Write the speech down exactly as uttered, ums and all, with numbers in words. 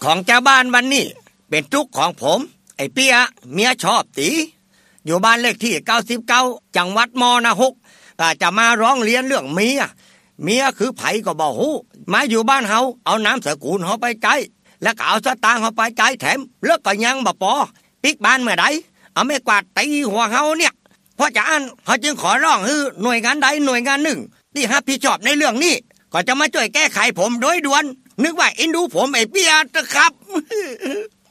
ของเจ้าบ้านวันนี้เป็นทุกข์ของผมไอ้เปียเมียชอบตีอยู่บ้านเลขที่เก้าสิบเก้าจังหวัดมนะหกจะมาร้องเรียนเรื่องเมียเมียคือไผก็บ่ฮู้มาอยู่บ้านเฮาเอาน้ำสกุลเฮาไปใจแล้วก็เอาสตางค์เฮาไปใจแถมเลิกก็ยังบ่พอปิกบ้านเมื่อใดเอาไม่กวาดตีหัวเฮาเนี่ยเพราะฉะนั้นเฮาจึงขอร้องให้หน่วยงานใดหน่วยงานหนึ่งที่รับผิดชอบในเรื่องนี้ก็จะมาช่วยแก้ไขผมโดยด่วนนึกว่าเอ็นดูผมไอ้เปียนะครับ